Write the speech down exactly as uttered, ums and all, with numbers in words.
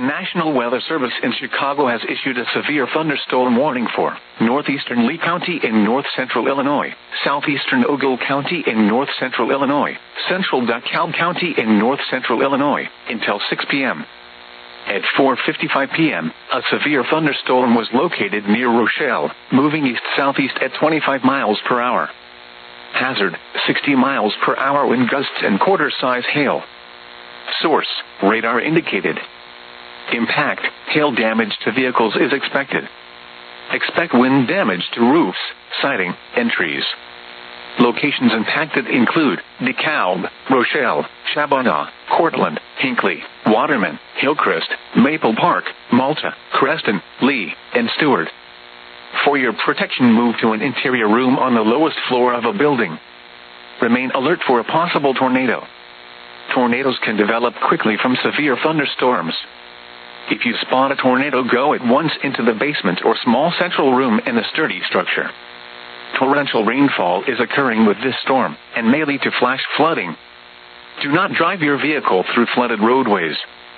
National Weather Service in Chicago has issued a severe thunderstorm warning for northeastern Lee County in north-central Illinois, southeastern Ogle County in north-central Illinois, central DeKalb County in north-central Illinois, until six p m At four fifty-five p m, a severe thunderstorm was located near Rochelle, moving east-southeast at twenty-five miles per hour. Hazard, sixty miles per hour wind gusts and quarter-size hail. Source, radar indicated. Impact, hail damage to vehicles is expected. Expect wind damage to roofs, siding, and trees. Locations impacted include DeKalb, Rochelle, Chabanna, Cortland, Hinckley, Waterman, Hillcrest, Maple Park, Malta, Creston, Lee, and Stewart. For your protection, move to an interior room on the lowest floor of a building. Remain alert for a possible tornado. Tornadoes can develop quickly from severe thunderstorms. If you spot a tornado, go at once into the basement or small central room in a sturdy structure. Torrential rainfall is occurring with this storm and may lead to flash flooding. Do not drive your vehicle through flooded roadways.